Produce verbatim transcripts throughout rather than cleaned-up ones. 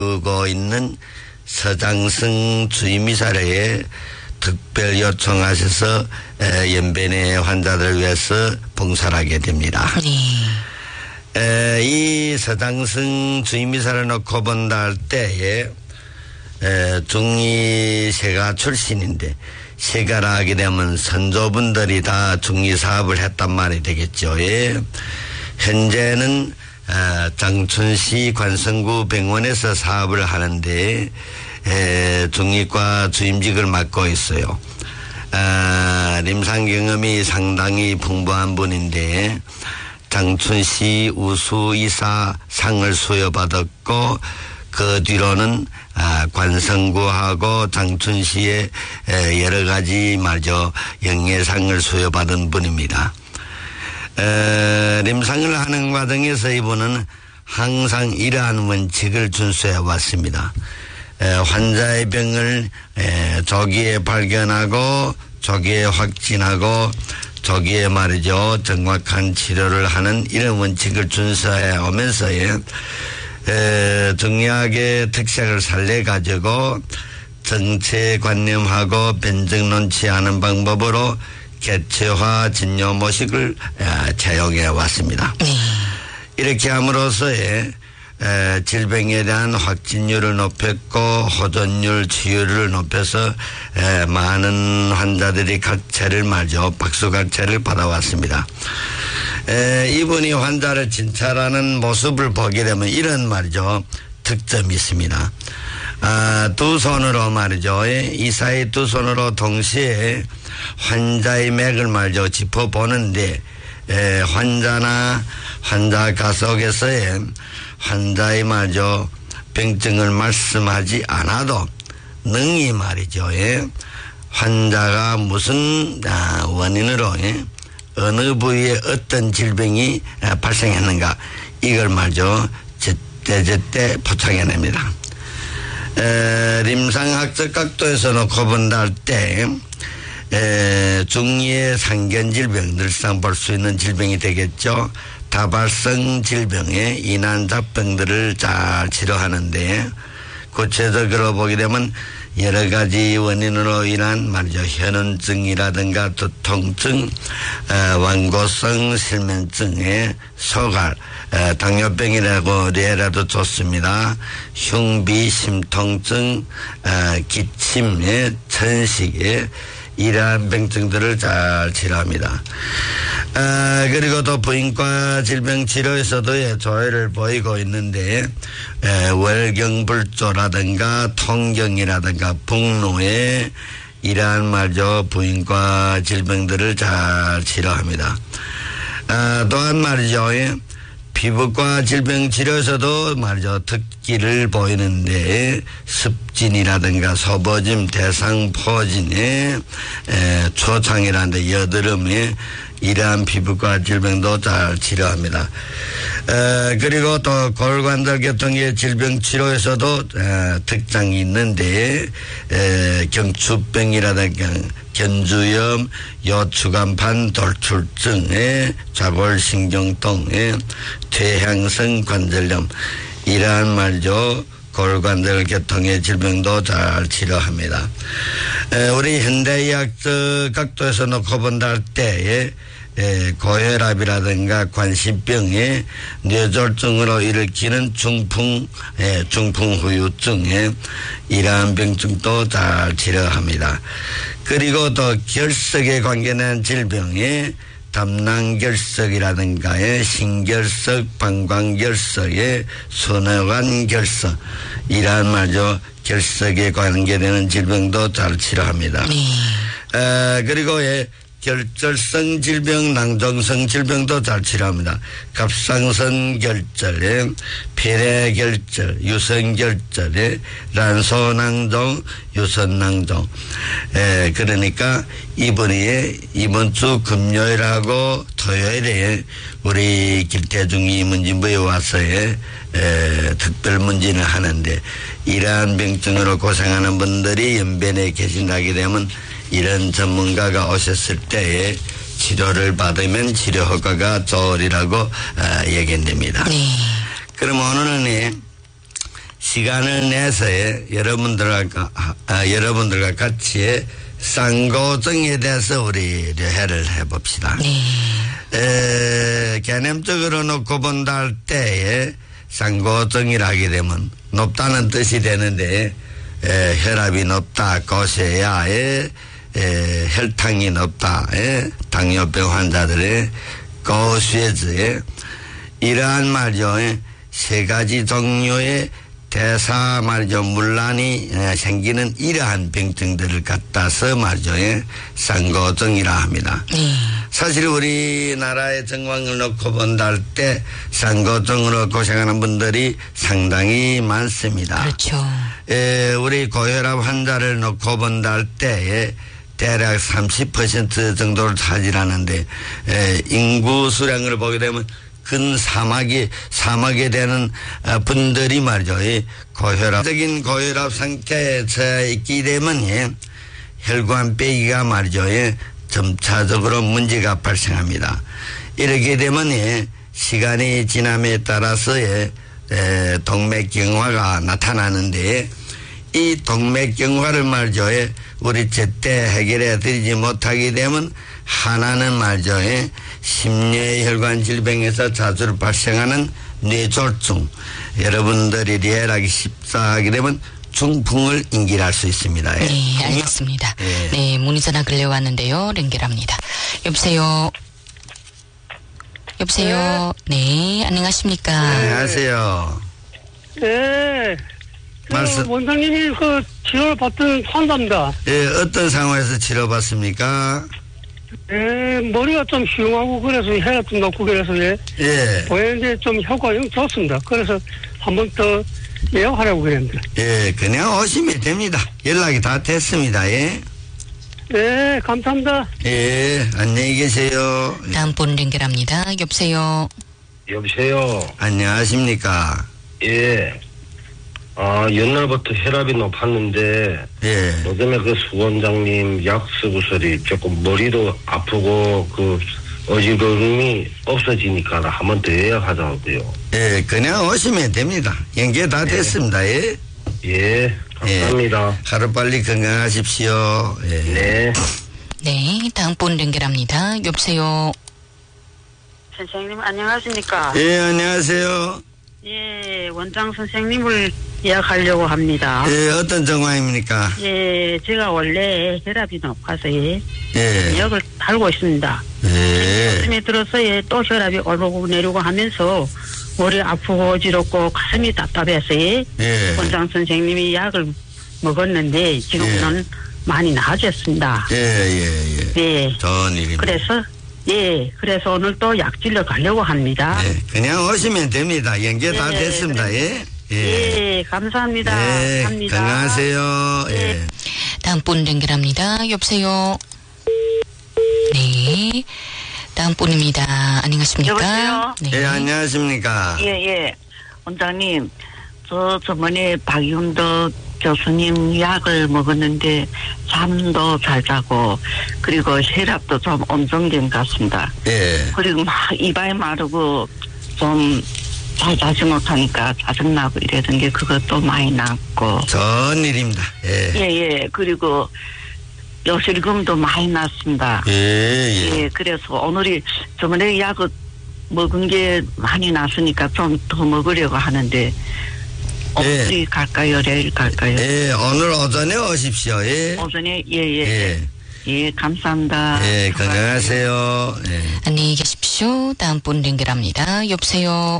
고 있는 서장승 주임이사회에 특별 요청하셔서 연변의 환자들을 위해서 봉사를 하게 됩니다. 네. 에, 이 서장승 주임이사를 놓고 본다 할 때에 에, 중의세가 출신인데 세가라 하게 되면 선조분들이 다 중의사업을 했단 말이 되겠죠. 예. 현재는 어, 장춘시 관성구 병원에서 사업을 하는데 에, 중의과 주임직을 맡고 있어요. 아, 임상 경험이 상당히 풍부한 분인데 장춘시 우수이사 상을 수여받았고 그 뒤로는 아, 관성구하고 장춘시의 에, 여러 가지 말이죠 영예상을 수여받은 분입니다. 에, 임상을 하는 과정에서 이분은 항상 이러한 원칙을 준수해 왔습니다. 에, 환자의 병을 에, 조기에 발견하고 조기에 확진하고 조기에 말이죠 정확한 치료를 하는 이런 원칙을 준수해 오면서 에, 정리학의 특색을 살려 가지고 정체관념하고 변증 논치 않은 방법으로 개체화 진료 모식을 채용해 왔습니다. 네. 이렇게 함으로써의 질병에 대한 확진율을 높였고 호전율, 치유를 높여서 많은 환자들이 각체를 말죠 박수각체를 받아왔습니다. 이분이 환자를 진찰하는 모습을 보게 되면 이런 말이죠 특점이 있습니다. 아, 두 손으로 말이죠 이사의 두 손으로 동시에 환자의 맥을 말이죠 짚어보는데 에, 환자나 환자 가속에서의 환자의 말이죠 병증을 말씀하지 않아도 능히 말이죠 예, 환자가 무슨 아, 원인으로 예, 어느 부위에 어떤 질병이 아, 발생했는가 이걸 말이죠 제때제때 포착해냅니다. 에, 임상학적 각도에서 놓고 본다 할 때 중의의 상견질병 늘상 볼 수 있는 질병이 되겠죠. 다발성 질병의 인환잡병들을 잘 치료하는데 구체적으로 보게 되면 여러 가지 원인으로 인한 말이죠 현원증이라든가 두통증, 완고성 실면증의 소갈, 당뇨병이라고 예라도 좋습니다. 흉비, 심통증, 기침의 천식의 이러한 병증들을 잘 치료합니다. 아, 그리고 또 부인과 질병 치료에서도 조회를 보이고 있는데 에, 월경불조라든가 통경이라든가 북노에 이러한 말이죠 부인과 질병들을 잘 치료합니다. 아, 또한 말이죠 피부과 질병 치료에서도 말이죠 특기를 보이는데 습진이라든가 소보짐, 대상포진에 초창이라는데 여드름에 이러한 피부과 질병도 잘 치료합니다. 에, 그리고 또 골관절계통의 질병 치료에서도 에, 특장이 있는데 에, 경추병이라든가 견주염, 요추간판 돌출증에 좌골신경통에 퇴행성 관절염 이러한 말이죠 골관절 계통의 질병도 잘 치료합니다. 에, 우리 현대의학적 각도에서 놓고 본다 할 때에 에, 고혈압이라든가 관심병에 뇌졸중으로 일으키는 중풍, 에, 중풍후유증에 이러한 병증도 잘 치료합니다. 그리고 또 결석에 관계된 질병에 담낭결석이라든가의 신결석, 방광결석의 손해관결석 이러한 말이죠 결석에 관계되는 질병도 잘 치료합니다. 네. 에, 그리고 예, 결절성 질병, 낭종성 질병도 잘 치료합니다. 갑상선 결절에 폐례결절, 유선결절에 란소낭종, 유선낭종. 에, 그러니까 이번에 이번 주 금요일하고 토요일에 우리 길태중이 임원진부에 와서의 에, 특별 문진을 하는데 이러한 병증으로 고생하는 분들이 연변에 계신다게 되면 이런 전문가가 오셨을 때에 치료를 받으면 치료 효과가 좋으리라고 어, 얘기됩니다. 네. 그럼 오늘은 시간을 내서 여러분들과, 아, 여러분들과 같이 쌍고증에 대해서 우리 회를 해봅시다. 네. 에, 개념적으로 놓고 본다 할 때에 쌍고증이라 하게 되면 높다는 뜻이 되는데, 에, 혈압이 높다, 고血压에, 에, 혈당이 높다, 에, 당뇨병 환자들의 고血脂에 이러한 말이죠. 세 가지 종류의 대사 말이죠. 문란이 생기는 이러한 병증들을 갖다서 말이죠. 쌍고증이라 합니다. 네. 사실 우리나라의 정황을 놓고 본다 할 때 쌍고증으로 고생하는 분들이 상당히 많습니다. 그렇죠. 에, 우리 고혈압 환자를 놓고 본다 할 때에 대략 삼십 퍼센트 정도를 차지하는데 에, 인구 수량을 보게 되면 근 사막이 사막에 되는 분들이 말이죠. 고혈압적인 고혈압 상태에 처해 있기 때문에 혈관 빼기가 말이죠. 점차적으로 문제가 발생합니다. 이렇게 되면 시간이 지남에 따라서의 동맥경화가 나타나는데 이 동맥경화를 말이죠. 우리 제때 해결해 드리지 못하게 되면 하나는 말이죠. 심뇌혈관 질병에서 자주 발생하는 뇌졸중. 여러분들이 리얼하기 십사하게 되면 중풍을 인기할 수 있습니다. 네, 알겠습니다. 네, 네 문의전화 걸려왔는데요. 연결합니다. 여보세요. 여보세요. 네, 네 안녕하십니까. 네, 안녕하세요. 네. 그 말씀. 원장님이 그 치료를 받던 환자입니다. 예, 어떤 상황에서 치료받습니까? 예, 머리가 좀 흉하고 그래서 혈압 좀 높고 그래서 예. 예. 보이는데 좀 효과가 좋습니다. 그래서 한 번 더 예약하려고 그랬는데. 예, 그냥 오시면 됩니다. 연락이 다 됐습니다. 예. 네, 감사합니다. 예, 안녕히 계세요. 다음 분 연결합니다. 여보세요. 여보세요. 안녕하십니까. 예. 아, 옛날부터 혈압이 높았는데, 예. 요즘에 그 수원장님 약 쓰고서리 조금 머리도 아프고, 그, 어지러움이 없어지니까 한 번 더 예약하자고요. 예, 그냥 오시면 됩니다. 연결 다 예. 됐습니다. 예. 예, 감사합니다. 예, 하루빨리 건강하십시오. 예. 네. 네, 다음 분 연결합니다. 여보세요. 선생님, 안녕하십니까? 예, 안녕하세요. 예, 원장 선생님을 예약하려고 합니다. 예, 어떤 정황입니까? 예, 제가 원래 혈압이 높아서 예, 예. 약을 달고 있습니다. 예. 요즘에 들어서 예, 또 혈압이 오르고 내리고 하면서 머리 아프고 어지럽고 가슴이 답답해서 예, 예. 원장 선생님이 약을 먹었는데 지금은 예. 많이 나아졌습니다. 예, 예, 예. 예. 좋은 일입니다. 그래서 예, 그래서 오늘 또 약질러 가려고 합니다. 예, 그냥 오시면 됩니다. 연결 다 예, 됐습니다. 그래. 예. 예. 예, 감사합니다. 예, 감사합니다. 건강하세요. 예. 예. 다음 분 연결합니다. 여보세요. 네. 다음 분입니다. 안녕하십니까? 여보세요? 네. 예, 안녕하십니까? 예, 예. 원장님, 저 저번에 박윤덕 교수님 약을 먹었는데 잠도 잘 자고 그리고 혈압도 좀 온정된 것 같습니다. 예. 그리고 막 이발 마르고 좀 잘 자지 못하니까 짜증나고 이러던 게 그것도 많이 났고. 좋은 일입니다. 예. 예, 예. 그리고 요실금도 많이 났습니다. 예, 예. 예, 그래서 오늘이 저번에 약을 먹은 게 많이 났으니까 좀 더 먹으려고 하는데 오늘이 예. 갈까요? 내일 갈까요? 예, 오늘 오전에 오십시오. 예. 오전에, 예, 예. 예, 예 감사합니다. 예, 건강하세요. 예. 안녕히 계십시오. 다음 분 연결합니다. 여보세요.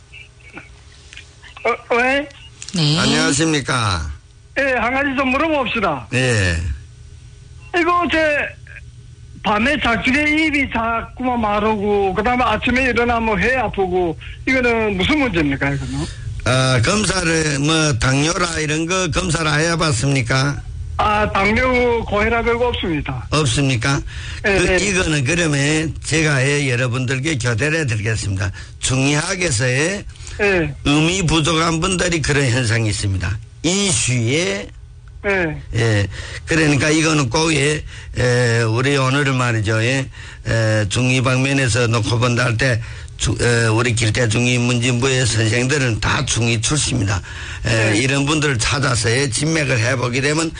어, 왜? 네. 안녕하십니까. 예, 한 가지 좀 물어봅시다. 예. 이거 제 밤에 작중에 입이 자꾸만 마르고 그다음에 아침에 일어나면 회 아프고 이거는 무슨 문제입니까 이거는? 아, 검사를 뭐 당뇨라 이런 거 검사를 해봤습니까? 아, 당뇨 고혈압이고 없습니다. 없습니까? 네, 그, 네. 이거는 그러면 제가 예, 여러분들께 교대를 해드리겠습니다. 중의학에서의 네. 음이 부족한 분들이 그런 현상이 있습니다. 인슈에 네. 예, 그러니까 이거는 꼭, 예, 에, 우리 오늘은 말이죠, 예, 에, 중의 방면에서 놓고 본다 할 때 주, 에, 우리 길태중위문진부의 선생들은 다 중위 출신입니다. 에, 네. 이런 분들을 찾아서 진맥을 해보게 되면